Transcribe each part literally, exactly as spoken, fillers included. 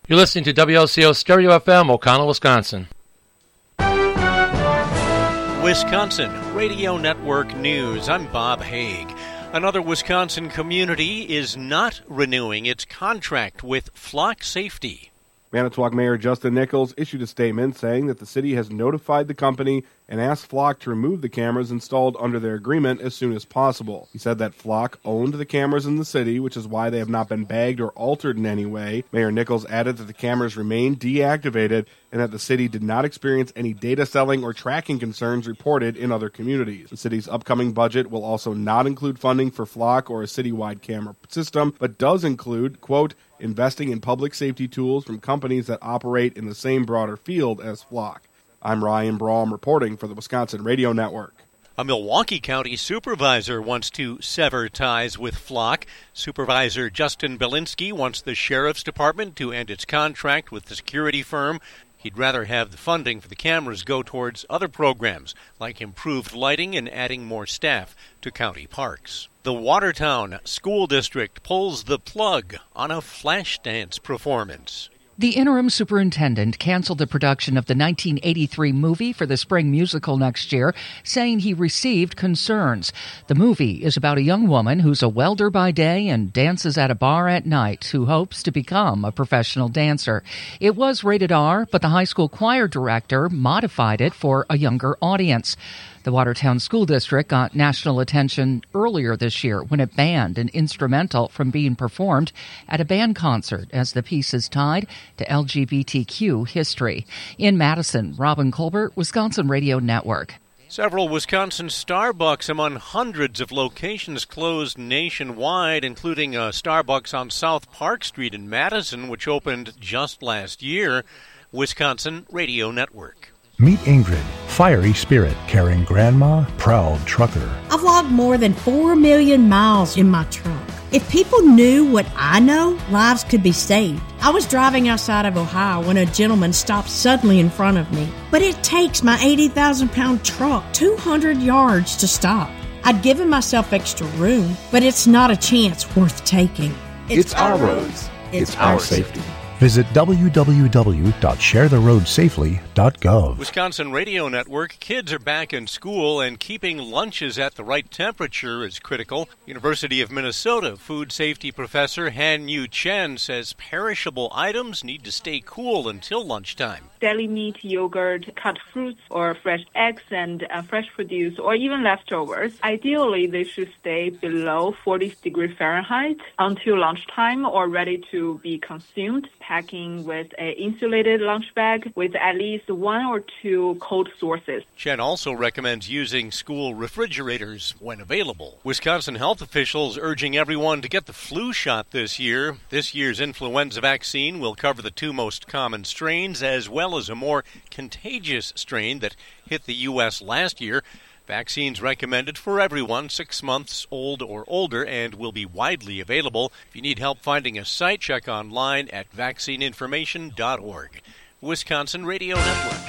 You're listening to W L C O Stereo F M, O'Connell, Wisconsin. Wisconsin Radio Network News. I'm Bob Haig. Another Wisconsin community is not renewing its contract with Flock Safety. Manitowoc Mayor Justin Nichols issued a statement saying that the city has notified the company and asked Flock to remove the cameras installed under their agreement as soon as possible. He said that Flock owned the cameras in the city, which is why they have not been bagged or altered in any way. Mayor Nichols added that the cameras remain deactivated and that the city did not experience any data selling or tracking concerns reported in other communities. The city's upcoming budget will also not include funding for Flock or a citywide camera system, but does include, quote, investing in public safety tools from companies that operate in the same broader field as Flock. I'm Ryan Braum reporting for the Wisconsin Radio Network. A Milwaukee County supervisor wants to sever ties with Flock. Supervisor Justin Belinsky wants the Sheriff's Department to end its contract with the security firm. He'd rather have the funding for the cameras go towards other programs, like improved lighting and adding more staff to county parks. The Watertown School District pulls the plug on a flash dance performance. The interim superintendent canceled the production of the nineteen eighty-three movie for the spring musical next year, saying he received concerns. The movie is about a young woman who's a welder by day and dances at a bar at night who hopes to become a professional dancer. It was rated R, but the high school choir director modified it for a younger audience. The Watertown School District got national attention earlier this year when it banned an instrumental from being performed at a band concert as the piece is tied to L G B T Q history. In Madison, Robin Colbert, Wisconsin Radio Network. Several Wisconsin Starbucks among hundreds of locations closed nationwide, including a Starbucks on South Park Street in Madison, which opened just last year. Wisconsin Radio Network. Meet Ingrid, fiery spirit, carrying grandma, proud trucker. I've logged more than four million miles in my truck. If people knew what I know, lives could be saved. I was driving outside of Ohio when a gentleman stopped suddenly in front of me. But it takes my eighty thousand pound truck two hundred yards to stop. I'd given myself extra room, but it's not a chance worth taking. It's, it's our roads. It's, it's our, our safety. safety. Visit w w w dot share the road safely dot gov. Wisconsin Radio Network. Kids are back in school, and keeping lunches at the right temperature is critical. University of Minnesota food safety professor Han Yu Chen says perishable items need to stay cool until lunchtime. Deli meat, yogurt, cut fruits, or fresh eggs and uh, fresh produce, or even leftovers. Ideally, they should stay below forty degrees Fahrenheit until lunchtime or ready to be consumed. Packing with an insulated lunch bag with at least one or two cold sources. Chen also recommends using school refrigerators when available. Wisconsin health officials urging everyone to get the flu shot this year. This year's influenza vaccine will cover the two most common strains as well as a more contagious strain that hit the U S last year. Vaccines recommended for everyone six months old or older and will be widely available. If you need help finding a site, check online at vaccine information dot org. Wisconsin Radio Network.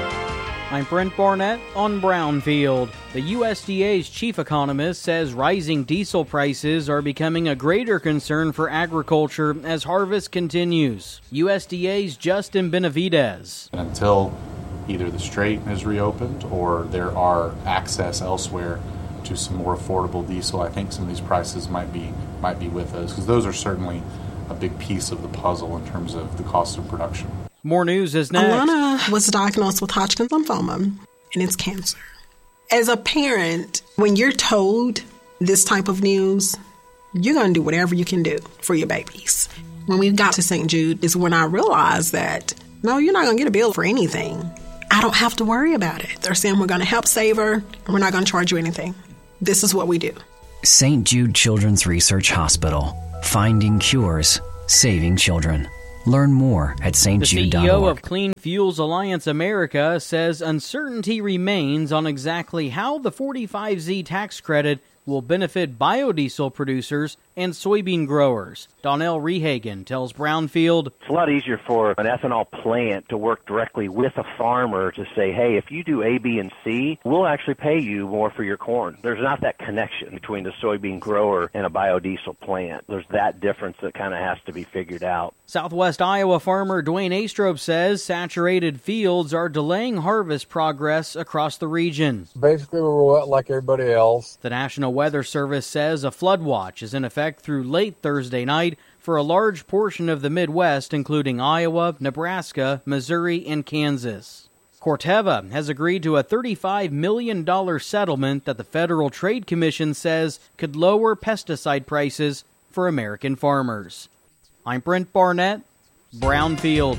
I'm Brent Barnett on Brownfield. The U S D A's chief economist says rising diesel prices are becoming a greater concern for agriculture as harvest continues. U S D A's Justin Benavidez. Until either the strait is reopened or there are access elsewhere to some more affordable diesel, I think some of these prices might be might be with us, because those are certainly a big piece of the puzzle in terms of the cost of production. More news is next. Alana was diagnosed with Hodgkin's lymphoma, and it's cancer. As a parent, when you're told this type of news, you're going to do whatever you can do for your babies. When we got to Saint Jude is when I realized that, no, you're not going to get a bill for anything. I don't have to worry about it. They're saying we're going to help save her, and we're not going to charge you anything. This is what we do. Saint Jude Children's Research Hospital. Finding cures, saving children. Learn more at st jude dot org. The C E O of Clean Fuels Alliance America says uncertainty remains on exactly how the forty-five Z tax credit will benefit biodiesel producers and soybean growers. Donnell Rehagen tells Brownfield, it's a lot easier for an ethanol plant to work directly with a farmer to say, hey, if you do A, B, and C, we'll actually pay you more for your corn. There's not that connection between the soybean grower and a biodiesel plant. There's that difference that kind of has to be figured out. Southwest Iowa farmer Dwayne Astrup says saturated fields are delaying harvest progress across the region. Basically, we're wet like everybody else. The National Weather Service says a flood watch is in effect through late Thursday night for a large portion of the Midwest, including Iowa, Nebraska, Missouri, and Kansas. Corteva has agreed to a thirty-five million dollars settlement that the Federal Trade Commission says could lower pesticide prices for American farmers. I'm Brent Barnett, Brownfield.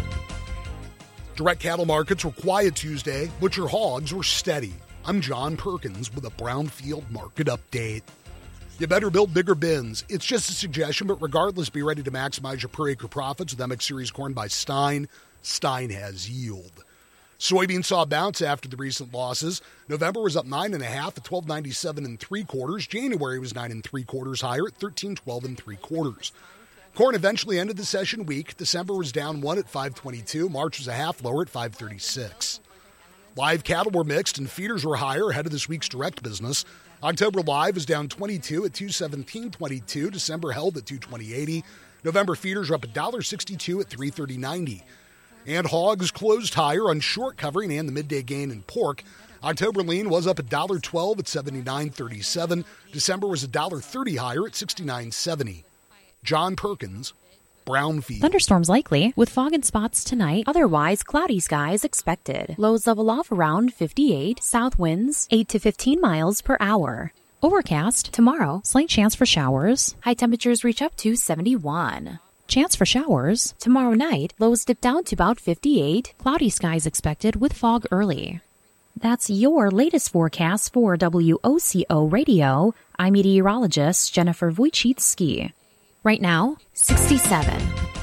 Direct cattle markets were quiet Tuesday. Butcher hogs were steady. I'm John Perkins with a Brownfield market update. You better build bigger bins. It's just a suggestion, but regardless, be ready to maximize your per acre profits with M X Series corn by Stein. Stein has yield. Soybeans saw a bounce after the recent losses. November was up nine and a half at twelve ninety-seven and three quarters. January was nine and three quarters higher at thirteen twelve and three quarters. Corn eventually ended the session weak. December was down one at five twenty-two. March was a half lower at five thirty-six. Live cattle were mixed and feeders were higher ahead of this week's direct business. October live was down twenty-two at two seventeen twenty-two. December held at two twenty eighty. November feeders are up one sixty-two at three thirty ninety. And hogs closed higher on short covering and the midday gain in pork. October lean was up one twelve at seventy-nine thirty-seven. December was one thirty higher at sixty-nine seventy. John Perkins, Brownfield. Thunderstorms likely, with fog and spots tonight. Otherwise, cloudy skies expected. Lows level off around fifty-eight. South winds, eight to fifteen miles per hour. Overcast tomorrow. Slight chance for showers. High temperatures reach up to seventy-one. Chance for showers. Tomorrow night, lows dip down to about fifty-eight. Cloudy skies expected with fog early. That's your latest forecast for W O C O Radio. I'm meteorologist Jennifer Wojcicki. Right now, sixty-seven.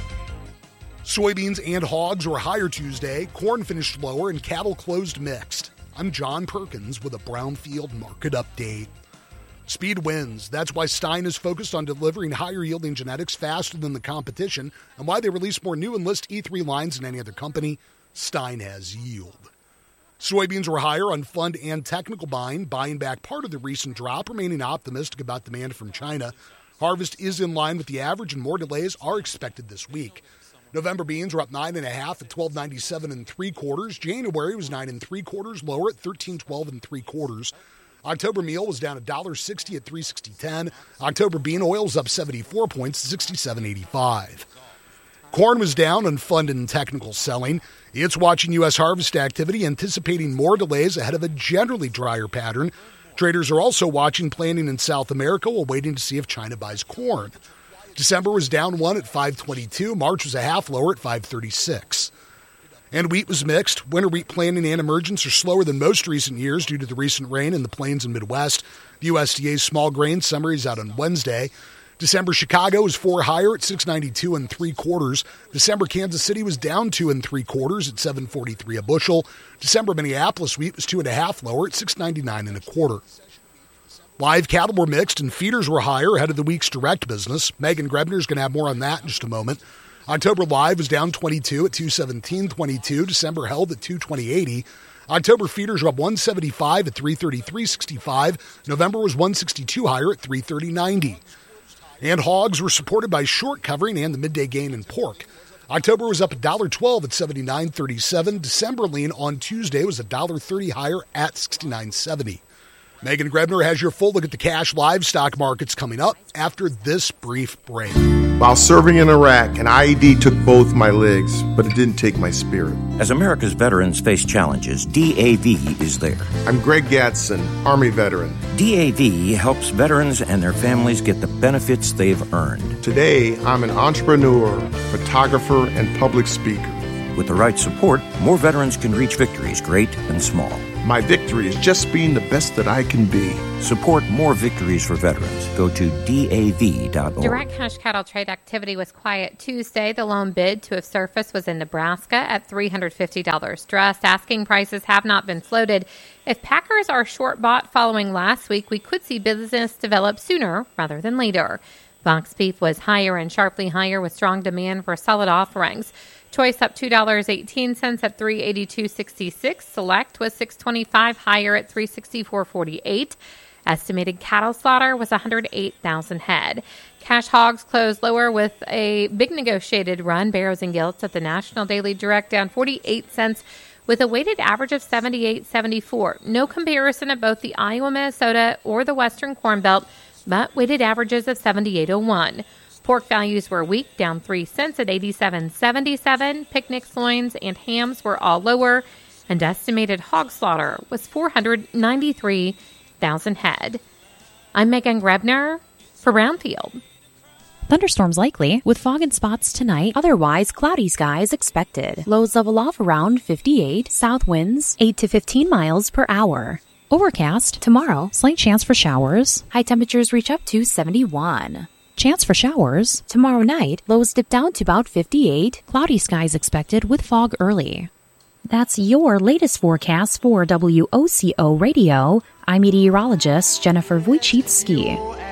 Soybeans and hogs were higher Tuesday. Corn finished lower and cattle closed mixed. I'm John Perkins with a Brownfield market update. Speed wins. That's why Stein is focused on delivering higher-yielding genetics faster than the competition and why they release more new Enlist E three lines than any other company. Stein has yield. Soybeans were higher on fund and technical buying, buying back part of the recent drop, remaining optimistic about demand from China. Harvest is in line with the average, and more delays are expected this week. November beans were up nine and a half at twelve ninety-seven and three quarters. January was nine and three quarters, lower at thirteen twelve and three quarters. October meal was down one sixty at three sixty ten. October bean oil was up seventy-four points at sixty-seven eighty-five. Corn was down on fund and technical selling. It's watching U S harvest activity, anticipating more delays ahead of a generally drier pattern. Traders are also watching planting in South America while waiting to see if China buys corn. December was down one at five twenty-two. March was a half lower at five thirty-six. And wheat was mixed. Winter wheat planting and emergence are slower than most recent years due to the recent rain in the plains and Midwest. The U S D A's small grain summary is out on Wednesday. December Chicago was four higher at six ninety-two and three quarters. December Kansas City was down two and three quarters at seven forty-three a bushel. December Minneapolis wheat was two and a half lower at six ninety-nine and a quarter. Live cattle were mixed and feeders were higher ahead of the week's direct business. Megan Grebner is going to have more on that in just a moment. October live was down twenty-two at two seventeen twenty-two. December held at two twenty eighty. October feeders were up one seventy-five at three thirty-three sixty-five. November was one sixty-two higher at three thirty ninety. And hogs were supported by short covering and the midday gain in pork. October was up one twelve at seventy-nine thirty-seven. December lean on Tuesday was one thirty higher at sixty-nine seventy. Megan Grebner has your full look at the cash livestock markets coming up after this brief break. While serving in Iraq, an I E D took both my legs, but it didn't take my spirit. As America's veterans face challenges, D A V is there. I'm Greg Gadsden, Army veteran. D A V helps veterans and their families get the benefits they've earned. Today, I'm an entrepreneur, photographer, and public speaker. With the right support, more veterans can reach victories, great and small. My victory is just being the best that I can be. Support more victories for veterans. Go to D A V dot org. Direct cash cattle trade activity was quiet Tuesday. The lone bid to have surfaced was in Nebraska at three hundred fifty dollars dressed. Asking prices have not been floated. If packers are short bought following last week, we could see business develop sooner rather than later. Box beef was higher and sharply higher with strong demand for solid offerings. Choice up two dollars and eighteen cents at three hundred eighty-two dollars and sixty-six cents. Select was six dollars and twenty-five cents higher at three hundred sixty-four dollars and forty-eight cents. Estimated cattle slaughter was one hundred eight thousand head. Cash hogs closed lower with a big negotiated run. Barrows and Gilts at the National Daily Direct down forty-eight cents with a weighted average of seventy-eight seventy-four. No comparison at both the Iowa, Minnesota, or the Western Corn Belt, but weighted averages of seventy-eight oh one. Pork values were weak, down three cents at eighty-seven seventy-seven. Picnic loins and hams were all lower, and estimated hog slaughter was four hundred ninety-three thousand head. I'm Megan Grebner for Brownfield. Thunderstorms likely, with fog and spots tonight. Otherwise, cloudy skies expected. Lows level off around fifty-eight. South winds eight to fifteen miles per hour. Overcast tomorrow. Slight chance for showers. High temperatures reach up to seventy-one. Chance for showers. Tomorrow night, lows dip down to about fifty-eight. Cloudy skies expected with fog early. That's your latest forecast for W O C O Radio. I'm meteorologist Jennifer Wojcicki.